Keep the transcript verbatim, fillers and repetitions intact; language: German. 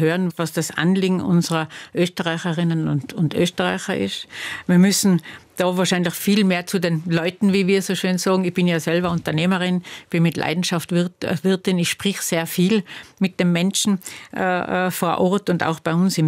hören, was das Anliegen unserer Österreicherinnen und, und Österreicher ist. Wir müssen da wahrscheinlich viel mehr zu den Leuten, wie wir so schön sagen. Ich bin ja selber Unternehmerin, bin mit Leidenschaft Wirt, Wirtin. Ich sprich sehr viel mit den Menschen äh, vor Ort und auch bei uns im